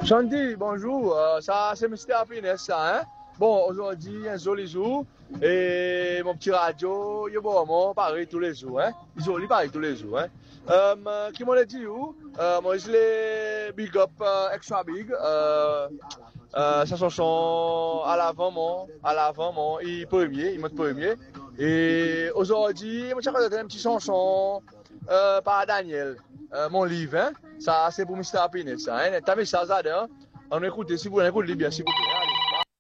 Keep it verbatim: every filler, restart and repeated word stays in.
Shanti, bonjour. Euh, ça, c'est mister Happiness, ça, hein? Bon, aujourd'hui, un joli jour. Et mon petit radio, il est bon, pareil tous les jours, hein? Joli, pareil tous les jours, hein? Euh, qui m'a dit où? Euh, moi, je l'ai big up, euh, extra big. Euh, euh, sa chanson à l'avant, mon, à l'avant, mon, il est premier, il monte premier. Et aujourd'hui, moi, j'ai regardé une petite chanson, euh, par Daniel, euh, mon livre, hein? Ça, c'est pour mister Happiness, ça, hein? T'as mis ça, ça, hein? On écoute, si vous écoutez bien, s'il vous plaît.